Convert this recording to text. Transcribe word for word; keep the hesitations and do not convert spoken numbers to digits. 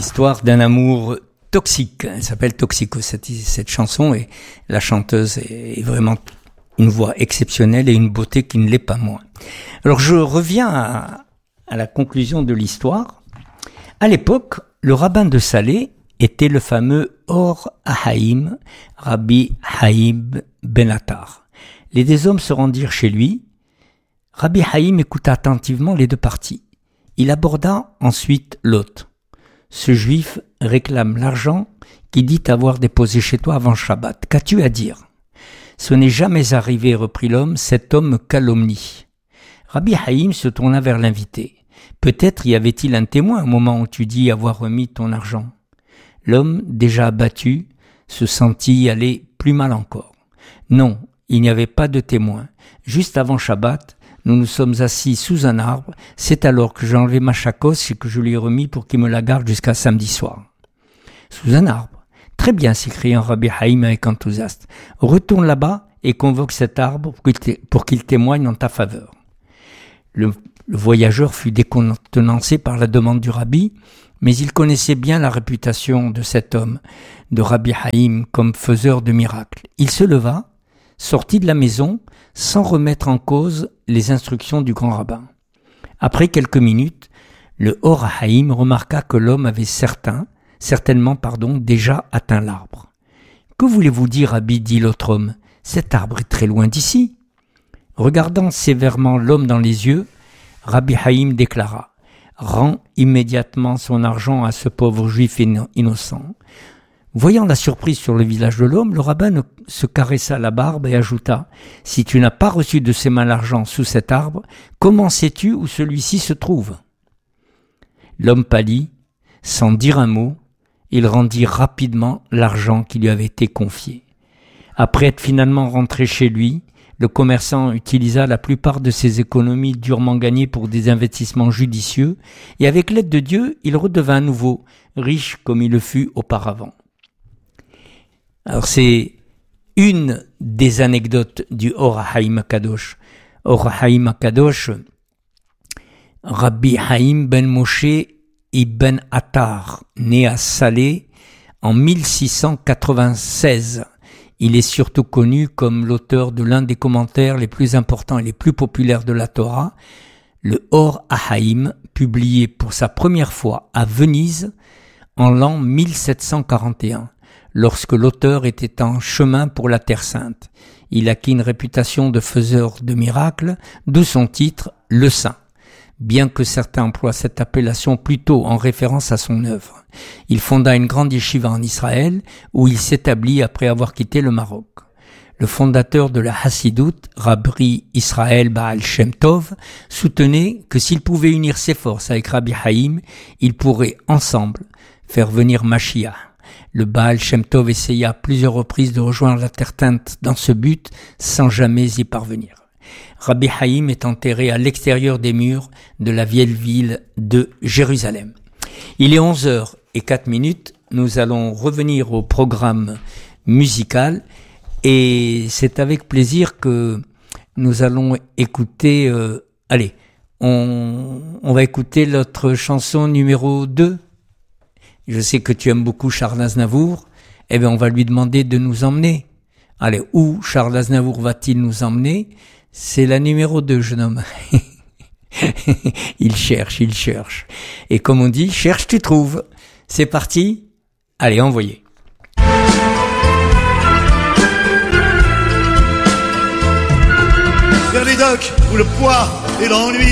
l'histoire d'un amour toxique. Elle s'appelle Toxico, cette, cette chanson, et la chanteuse est vraiment une voix exceptionnelle et une beauté qui ne l'est pas moins. Alors je reviens à, à la conclusion de l'histoire. À l'époque, le rabbin de Salé était le fameux Or Haïm, Rabbi Haïm Ben Attar. Les deux hommes se rendirent chez lui. Rabbi Haïm écouta attentivement les deux parties. Il aborda ensuite l'hôte. Ce juif réclame l'argent qui dit avoir déposé chez toi avant Shabbat. Qu'as-tu à dire? Ce n'est jamais arrivé, reprit l'homme, cet homme me calomnie. Rabbi Haïm se tourna vers l'invité. Peut-être y avait-il un témoin au moment où tu dis avoir remis ton argent. L'homme, déjà abattu, se sentit aller plus mal encore. Non, il n'y avait pas de témoin. Juste avant Shabbat, nous nous sommes assis sous un arbre. C'est alors que j'ai enlevé ma sacoche et que je lui ai remis pour qu'il me la garde jusqu'à samedi soir. Sous un arbre. Très bien, s'écria Rabbi Haïm avec enthousiasme. Retourne là-bas et convoque cet arbre pour qu'il, pour qu'il témoigne en ta faveur. Le, le voyageur fut décontenancé par la demande du rabbi, mais il connaissait bien la réputation de cet homme, de Rabbi Haïm, comme faiseur de miracles. Il se leva, sortit de la maison, sans remettre en cause les instructions du grand rabbin. Après quelques minutes, le Or Haïm remarqua que l'homme avait certain, certainement pardon, déjà atteint l'arbre. « Que voulez-vous dire, Rabbi » dit l'autre homme. « Cet arbre est très loin d'ici. » Regardant sévèrement l'homme dans les yeux, Rabbi Haïm déclara « Rends immédiatement son argent à ce pauvre juif innocent. » Voyant la surprise sur le visage de l'homme, le rabbin se caressa la barbe et ajouta « Si tu n'as pas reçu de ses mains l'argent sous cet arbre, comment sais-tu où celui-ci se trouve ?» L'homme pâlit, sans dire un mot, il rendit rapidement l'argent qui lui avait été confié. Après être finalement rentré chez lui, le commerçant utilisa la plupart de ses économies durement gagnées pour des investissements judicieux, et avec l'aide de Dieu, il redevint à nouveau riche comme il le fut auparavant. Alors c'est une des anecdotes du Or Haïm Kadosh. Or Haïm Kadosh, Rabbi Haïm ben Moshe ibn Attar, né à Salé en mille six cent quatre-vingt-seize. Il est surtout connu comme l'auteur de l'un des commentaires les plus importants et les plus populaires de la Torah, le Or Haïm, publié pour sa première fois à Venise en l'an mille sept cent quarante et un. Lorsque l'auteur était en chemin pour la Terre Sainte. Il acquit une réputation de faiseur de miracles, d'où son titre « Le Saint », bien que certains emploient cette appellation plutôt en référence à son œuvre. Il fonda une grande yeshiva en Israël, où il s'établit après avoir quitté le Maroc. Le fondateur de la Hassidout, Rabbi Israël Baal Shem Tov, soutenait que s'il pouvait unir ses forces avec Rabbi Haïm, ils pourraient ensemble faire venir Mashiach. Le Baal Shem Tov essaya à plusieurs reprises de rejoindre la Terre Sainte dans ce but, sans jamais y parvenir. Rabbi Haïm est enterré à l'extérieur des murs de la vieille ville de Jérusalem. Il est onze heures quatre minutes, nous allons revenir au programme musical et c'est avec plaisir que nous allons écouter, euh, allez, on, on va écouter notre chanson numéro deux. Je sais que tu aimes beaucoup Charles Aznavour. Eh bien, on va lui demander de nous emmener. Allez, où Charles Aznavour va-t-il nous emmener? C'est la numéro deux, jeune homme. Il cherche, il cherche. Et comme on dit, cherche, tu trouves. C'est parti. Allez, envoyez. Vers les docks où le poids et l'ennui